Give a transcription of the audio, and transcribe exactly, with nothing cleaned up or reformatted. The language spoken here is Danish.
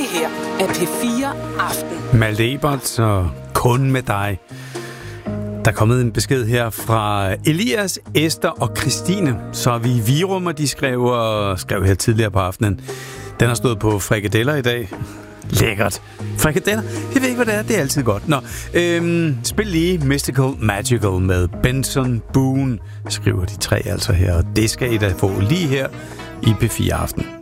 her er P fire Aften. Malte Ebert og Kun med dig. Der er kommet en besked her fra Elias, Esther og Christine. Så er vi i Virum, og de skrev, skrev her tidligere på aftenen. Den har stået på frikadeller i dag. Lækkert. Frikadeller? Jeg ved ikke, hvad det er. Det er altid godt. Nå, øhm, spil lige Mystical Magical med Benson Boone, skriver de tre altså her. Og det skal I da få lige her i P fire Aften.